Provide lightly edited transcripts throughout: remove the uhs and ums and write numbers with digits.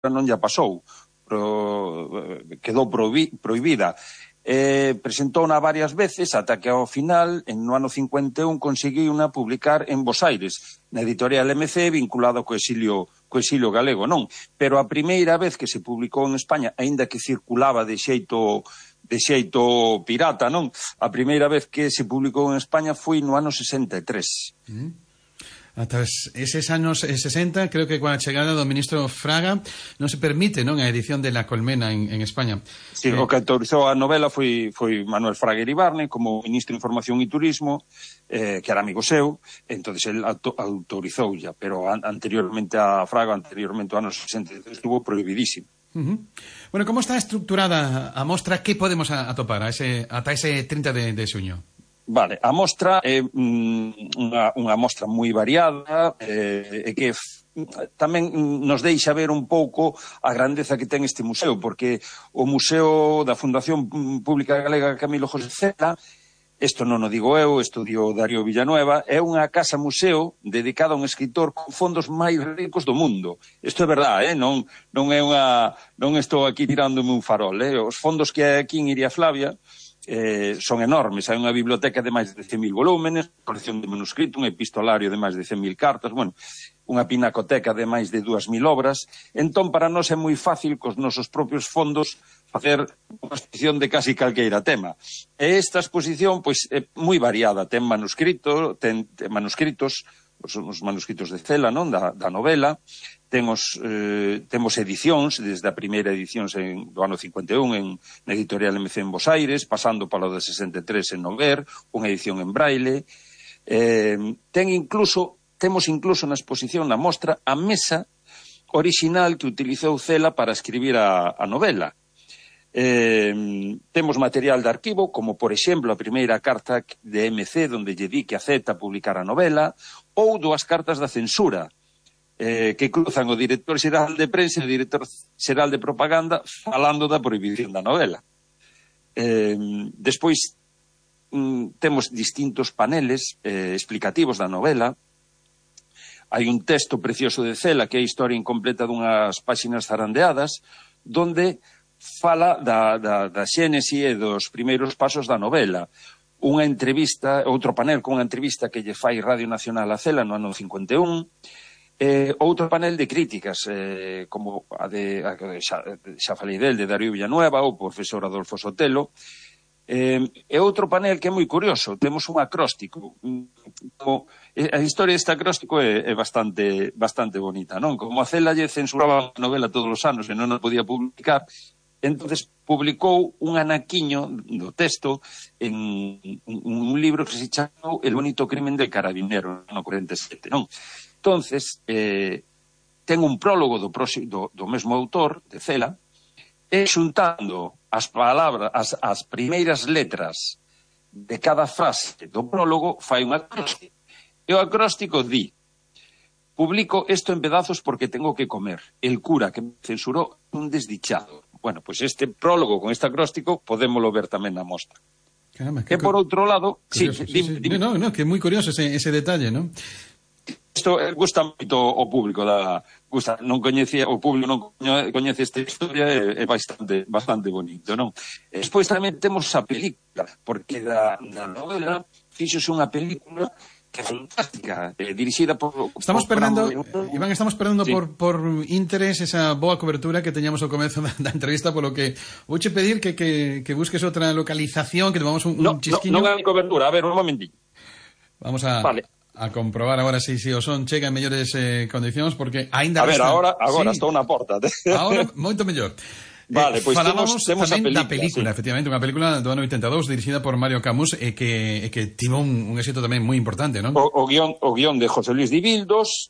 non lla pasou, quedou prohibida. Presentouna varias veces ata que ao final, no ano 51, conseguiuna publicar en Bos Aires, na editorial MC, vinculado co exilio galego, non? Pero a primeira vez que se publicou en España, aínda que circulaba de xeito pirata, non? A primeira vez que se publicou en España foi no ano 63. Ata eses anos 60, creo que coa chegada do ministro Fraga non se permite, non, a edición de La Colmena en España. Sí, o que autorizou a novela foi Manuel Fraga Iribarne como ministro de Información e Turismo, que era amigo seu, entonces el autorizou ya, pero anteriormente a Fraga, anteriormente ao ano 63, estuvo prohibidísimo. Bueno, como está estructurada a mostra? Que podemos atopar ata ese 30 de xuño? Vale, a mostra é unha mostra moi variada e que tamén nos deixa ver un pouco a grandeza que ten este museo, porque o Museo da Fundación Pública Galega Camilo José Cela, isto non o digo eu, isto dio Darío Villanueva, é unha casa-museo dedicada a un escritor con fondos máis ricos do mundo. Isto é verdade, non estou aquí tirándome un farol, os fondos que hai aquí en Iria Flavia son enormes, hai unha biblioteca de máis de 100.000 volúmenes, colección de manuscrito, un epistolario de máis de 100.000 cartas, bueno, unha pinacoteca de máis de 2.000 obras. Entón, para nós é moi fácil cos nosos propios fondos facer unha exposición de casi calqueira tema. E esta exposición, pois, é moi variada, ten manuscritos, os manuscritos de Cela, non, da novela. Temos edicións, desde a primeira edición do ano 51 na editorial MC en Bos Aires, pasando polo de 63 en Noguer, unha edición en braille. Temos incluso na exposición, na mostra, a mesa orixinal que utilizou Cela para escribir a novela. Temos material de arquivo, como por exemplo a primeira carta de MC, onde lle di que acepta publicar a novela, ou dúas cartas da censura, que cruzan o director xeral de prensa e o director xeral de propaganda falando da prohibición da novela. Despois temos distintos paneles explicativos da novela. Hai un texto precioso de Cela que é a historia incompleta dunhas páxinas zarandeadas, donde fala da xénese e dos primeiros pasos da novela. Unha entrevista, outro panel con unha entrevista que lle fai Radio Nacional a Cela no ano 51, outro panel de críticas, como xa falei del, de Darío Villanueva, o profesor Adolfo Sotelo, e outro panel que é moi curioso, temos un acróstico. A historia deste acróstico é bastante bonita, non? Como a Cela lle censuraba a novela todos os anos e non a podía publicar, entonces publicou un anaquiño do texto en un libro que se chamou El bonito crimen del carabinero, no 47, non? Entonces, ten un prólogo do mesmo autor, de Cela, e xuntando as palabras, as primeiras letras de cada frase do prólogo, fai un acróstico. E o acróstico di: publico esto en pedazos porque tengo que comer. El cura que me censuró un desdichado. Bueno, pues este prólogo con este acróstico podémoslo ver tamén na mostra. Caramba, que por outro lado... Curioso, sí. No, que é moi curioso ese detalle, non? Isto gusta moito o público, o público non coñece esta historia, é bastante bonito, non? Despois tamén temos a película, porque da novela fíxose unha película que é fantástica, dirixida por... Estamos perdendo sí, por interés esa boa cobertura que teñamos ao comezo da entrevista, polo que vouche pedir que busques outra localización, que tomamos un chisquiño. Non hai cobertura, a ver, un momentillo. Vamos a comprobar agora se o son chega en mellores condicións, porque aínda... A ver, agora sí, estou na porta. Agora, moito mellor. Vale, pois falábamos temos tamén da película, sí. Efectivamente, unha película do ano 82 dirixida por Mario Camus e que tivo un éxito tamén moi importante, non? O guión de José Luis Dibildos,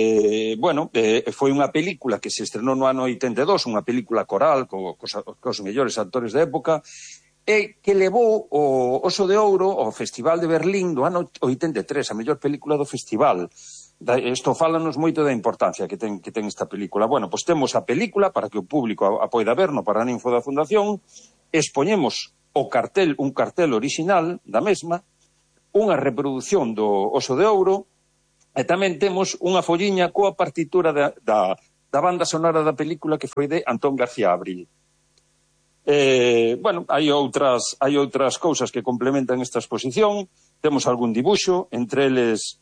foi unha película que se estrenou no ano 82, unha película coral cos mellores actores da época, e que levou o Oso de Ouro ao Festival de Berlín do ano 83, a mellor película do festival. Isto fálanos moito da importancia que ten esta película. Bueno, pois temos a película para que o público a poida ver no Paraninfo da Fundación, expoñemos un cartel orixinal da mesma, unha reproducción do Oso de Ouro, e tamén temos unha folliña coa partitura da da banda sonora da película, que foi de Antón García Abril. Bueno, hai outras cousas que complementan esta exposición. Temos algún dibuixo, entre eles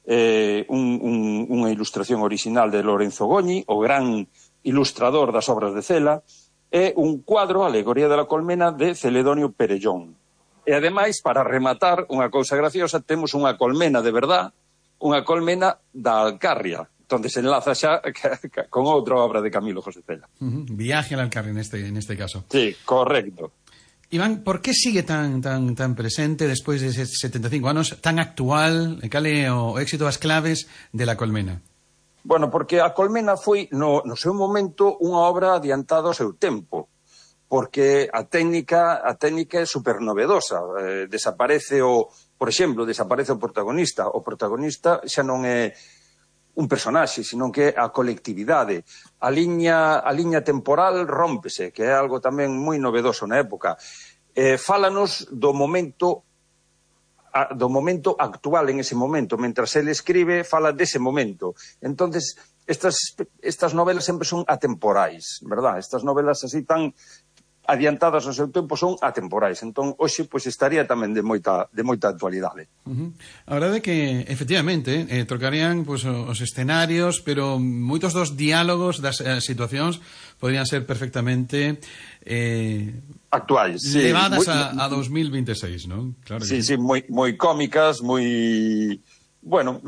unha ilustración original de Lorenzo Goñi, o gran ilustrador das obras de Cela, e un cuadro, Alegoría de la Colmena, de Celedonio Perellón. E, ademais, para rematar, unha cousa graciosa, temos unha colmena de verdad, unha colmena da Alcarria. Entón, se enlaza xa con outra obra de Camilo José Cela. Viaje a la Alcarria, en este caso. Sí, correcto. Iván, por que sigue tan presente despois de 75 anos, tan actual? Cal é o éxito, as claves de La Colmena? Bueno, porque a Colmena foi, no seu momento, unha obra adiantada ao seu tempo, porque a técnica é supernovedosa. Desaparece por exemplo, desaparece o protagonista. O protagonista xa non é un personaxe, senón que é a colectividade. A liña temporal rómpese, que é algo tamén moi novedoso na época. Fálanos do momento actual en ese momento. Mentras ele escribe, fala dese momento. Entonces, estas novelas sempre son atemporais, verdad? Estas novelas así tan adiantadas ao seu tempo son atemporais. Entón, hoxe, pois, estaría tamén de moita actualidade. A verdade é que, efectivamente, trocarían os escenarios, pero moitos dos diálogos das situacións podrían ser perfectamente actuais, sí, levadas a 2026, non? Claro que sí, moi cómicas, moi... Bueno,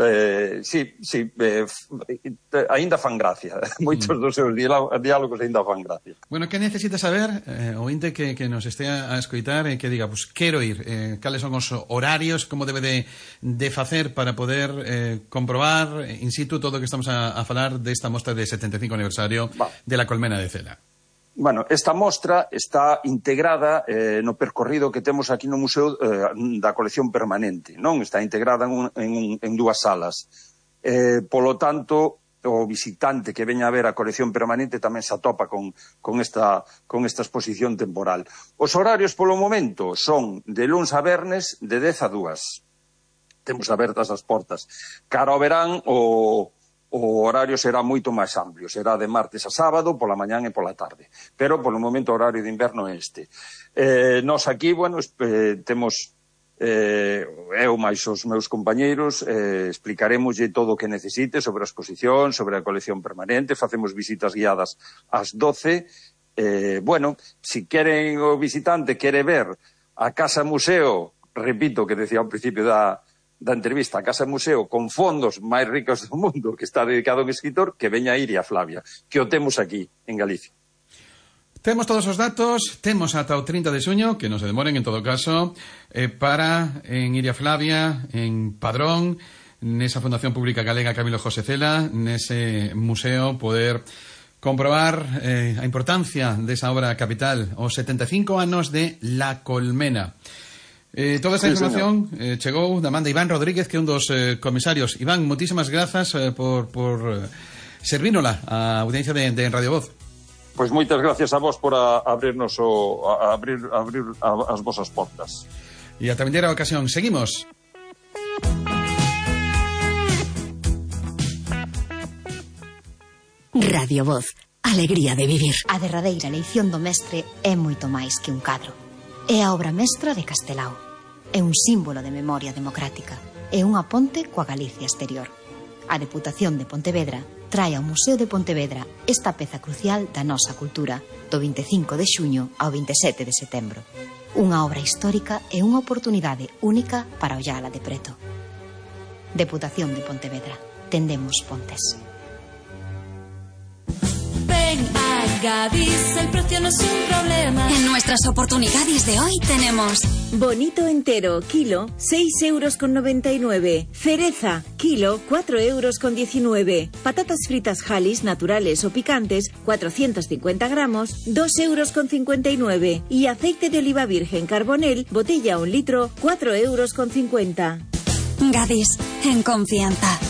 aínda fan gracia. Moitos dos seus diálogos aínda fan gracia. Bueno, que necesita saber o inte que nos estea a escoitar e que diga, pues, quero ir, cales son os horarios, como debe de facer para poder comprobar in situ todo o que estamos a falar desta mostra de 75 aniversario de La Colmena de Cela? Bueno, esta mostra está integrada no percorrido que temos aquí no Museo da Colección Permanente, non? Está integrada en dúas salas. Polo tanto, o visitante que veña a ver a Colección Permanente tamén se atopa con esta exposición temporal. Os horarios, polo momento, son de luns a vernes de 10 a 2. Temos abertas as portas. Cara ao verán, o horario será moito máis amplio, será de martes a sábado, pola mañán e pola tarde, pero polo momento o horario de inverno é este. Nós aquí, bueno, temos, eu máis os meus compañeiros, explicaremoslle todo o que necesite sobre a exposición, sobre a colección permanente, facemos visitas guiadas ás 12. Bueno, si queren o visitante quere ver a Casa Museo, repito que decía ao principio da entrevista, a Casa Museo con fondos máis ricos do mundo, que está dedicado a un escritor, que veña a Iria Flavia, que o temos aquí, en Galicia. Temos todos os datos, temos ata o 30 de xuño, que non se demoren en todo caso, para en Iria Flavia, en Padrón, nesa Fundación Pública Galega Camilo José Cela, nese museo, poder comprobar a importancia desa obra capital, os 75 anos de La Colmena. Toda esa información chegou da man de Iván Rodríguez, que é un dos comisarios. Iván, moitísimas grazas por servínola a audiencia de Radio Voz. Pois moitas gracias a vos por abrirnos abrir as vosas portas. E ata vindeira ocasión. Seguimos. Radio Voz, alegría de vivir. A derradeira leición do mestre é moito máis que un cadro. É a obra mestra de Castelao. É un símbolo de memoria democrática. É unha ponte coa Galicia exterior. A Deputación de Pontevedra trae ao Museo de Pontevedra esta peza crucial da nosa cultura do 25 de xuño ao 27 de setembro. Unha obra histórica e unha oportunidade única para ollala de preto. Deputación de Pontevedra. Tendemos pontes. Ven a Gadis, el precio no es un problema. En nuestras oportunidades de hoy tenemos bonito entero, kilo, 6,99 €. Cereza, kilo, 4,19 €. Patatas fritas Halis, naturales o picantes, 450 gramos, 2,59 €. Y aceite de oliva virgen Carbonel, botella 1 litro, 4,50 €. Gadis, en confianza.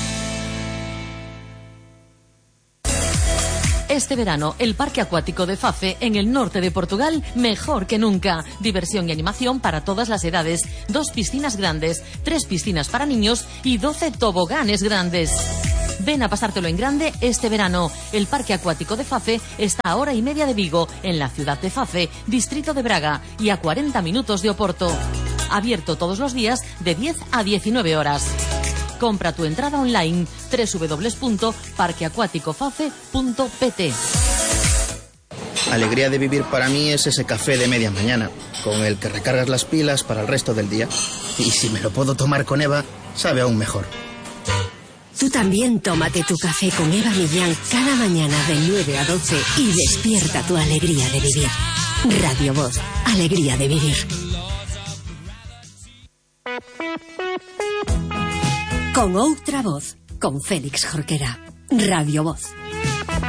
Este verano, el Parque Acuático de Fafe, en el norte de Portugal, mejor que nunca. Diversión y animación para todas las edades. 2 piscinas grandes, 3 piscinas para niños y 12 toboganes grandes. Ven a pasártelo en grande este verano. El Parque Acuático de Fafe está a hora y media de Vigo, en la ciudad de Fafe, distrito de Braga, y a 40 minutos de Oporto. Abierto todos los días de 10 a 19 horas. Compra tu entrada online www.parqueacuaticofafe.pt. Alegría de vivir para mí es ese café de media mañana, con el que recargas las pilas para el resto del día. Y si me lo puedo tomar con Eva, sabe aún mejor. Tú también tómate tu café con Eva Millán cada mañana de 9 a 12 y despierta tu alegría de vivir. Radio Voz, alegría de vivir. Con outra voz, con Félix Jorquera. Radio Voz.